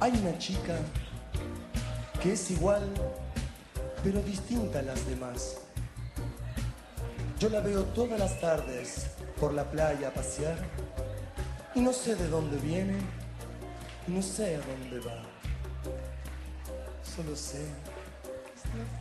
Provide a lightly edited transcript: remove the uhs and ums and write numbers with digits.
Hay una chica que es igual, pero distinta a las demás. Yo la veo todas las tardes por la playa a pasear y no sé de dónde viene y no sé a dónde va. Solo sé